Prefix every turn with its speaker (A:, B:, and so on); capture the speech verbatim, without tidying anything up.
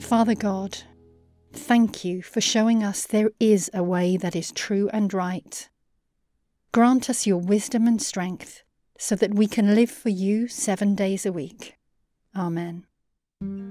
A: Father God, thank you for showing us there is a way that is true and right. Grant us your wisdom and strength so that we can live for you seven days a week. Amen.